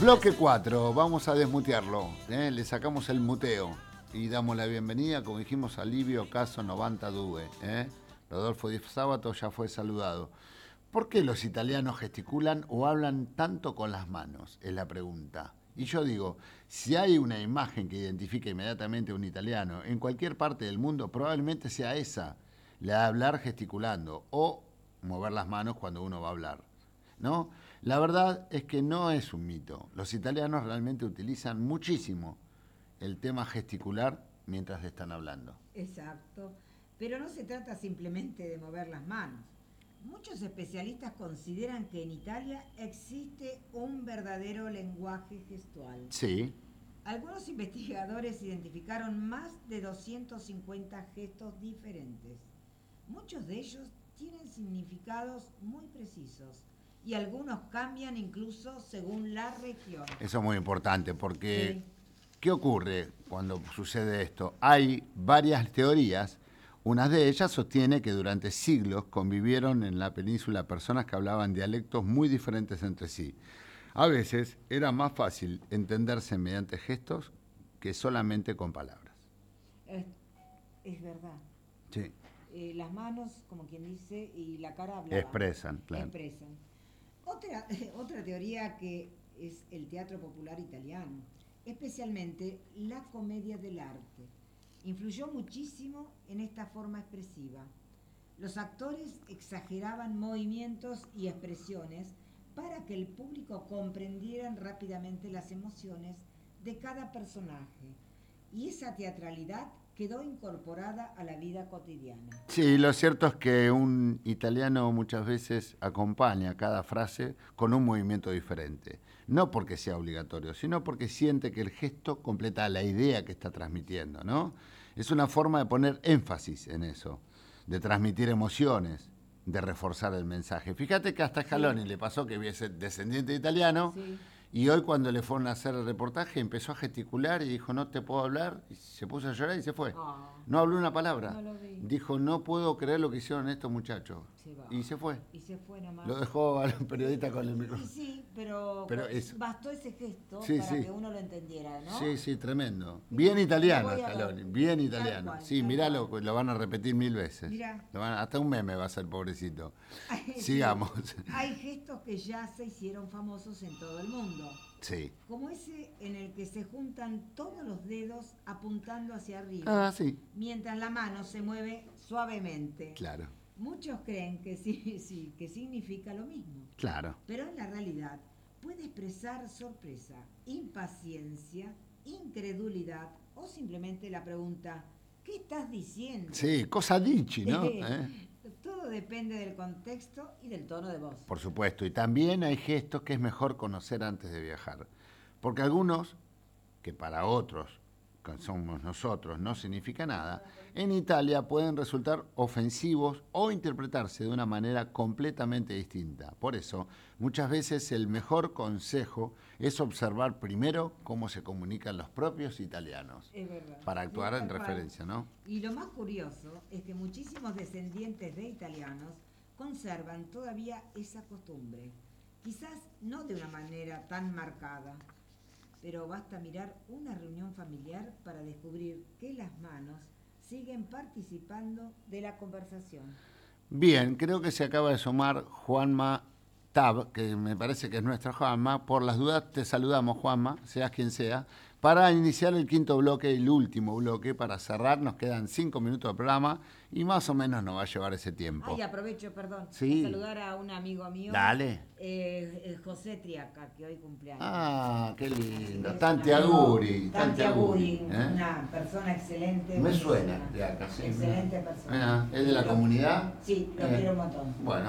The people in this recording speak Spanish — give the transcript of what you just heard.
Bloque 4, vamos a desmutearlo, le sacamos el muteo y damos la bienvenida, como dijimos, a Livio Caso 92. Rodolfo Di Sábato ya fue saludado. ¿Por qué los italianos gesticulan o hablan tanto con las manos? Es la pregunta. Y yo digo, si hay una imagen que identifica inmediatamente a un italiano en cualquier parte del mundo, probablemente sea esa, la de hablar gesticulando o mover las manos cuando uno va a hablar, ¿no? La verdad es que no es un mito. Los italianos realmente utilizan muchísimo el tema gesticular mientras están hablando. Exacto, pero no se trata simplemente de mover las manos. Muchos especialistas consideran que en Italia existe un verdadero lenguaje gestual. Sí. Algunos investigadores identificaron más de 250 gestos diferentes. Muchos de ellos tienen significados muy precisos y algunos cambian incluso según la región. Eso es muy importante porque Sí. ¿qué ocurre cuando sucede esto? Hay varias teorías. Una de ellas sostiene que durante siglos convivieron en la península personas que hablaban dialectos muy diferentes entre sí. A veces era más fácil entenderse mediante gestos que solamente con palabras. Es verdad. Sí. Las manos, como quien dice, y la cara hablaban. Expresan, claro. Expresan. Otra teoría que es el teatro popular italiano, especialmente la comedia del arte. Influyó muchísimo en esta forma expresiva. Los actores exageraban movimientos y expresiones para que el público comprendiera rápidamente las emociones de cada personaje. Y esa teatralidad quedó incorporada a la vida cotidiana. Sí, lo cierto es que un italiano muchas veces acompaña cada frase con un movimiento diferente. No porque sea obligatorio, sino porque siente que el gesto completa la idea que está transmitiendo, ¿no? Es una forma de poner énfasis en eso, de transmitir emociones, de reforzar el mensaje. Fíjate que hasta Scaloni le pasó que es descendiente italiano. Sí. Y hoy cuando le fueron a hacer el reportaje empezó a gesticular y dijo, no te puedo hablar, y se puso a llorar y se fue. No habló una palabra. No lo vi. Dijo, no puedo creer lo que hicieron estos muchachos. Y se fue. Y se fue nomás. Lo dejó a los periodistas con el micrófono. Sí, pero bastó ese gesto para que uno lo entendiera, ¿no? Sí, tremendo. Bien italiano, Scaloni, bien Tal italiano. cual, Sí, tal miralo, cual. lo van a repetir 1000 veces. Mirá. Hasta un meme va a ser, pobrecito. Sí. Sigamos. Hay gestos que ya se hicieron famosos en todo el mundo. Sí. Como ese en el que se juntan todos los dedos apuntando hacia arriba. Sí. Mientras la mano se mueve suavemente. Claro. Muchos creen que sí, que significa lo mismo. Claro. Pero en la realidad puede expresar sorpresa, impaciencia, incredulidad o simplemente la pregunta, ¿qué estás diciendo? Sí, cosa dichi, ¿no? Todo depende del contexto y del tono de voz. Por supuesto, y también hay gestos que es mejor conocer antes de viajar, porque algunos, que para otros, que somos nosotros, no significa nada, en Italia pueden resultar ofensivos o interpretarse de una manera completamente distinta. Por eso, muchas veces el mejor consejo es observar primero cómo se comunican los propios italianos, Es verdad. para actuar en referencia, ¿no? Y lo más curioso es que muchísimos descendientes de italianos conservan todavía esa costumbre. Quizás no de una manera tan marcada, pero basta mirar una reunión familiar para descubrir que las manos siguen participando de la conversación. Bien, creo que se acaba de sumar Juanma Tab, que me parece que es nuestra Juanma. Por las dudas te saludamos, Juanma, seas quien sea, para iniciar el quinto bloque y el último bloque. Para cerrar, nos quedan 5 minutos de programa y más o menos nos va a llevar ese tiempo. Ay, aprovecho, perdón, Sí. a saludar a un amigo mío. Dale. José Triaca, que hoy cumpleaños. Ah, qué lindo. Es Tanti un amigo, auguri. Tanti auguri, una persona excelente. Me buenísima. suena, Triaca, sí. Excelente persona. ¿Es de la comunidad? Sí, lo quiero un montón. Bueno.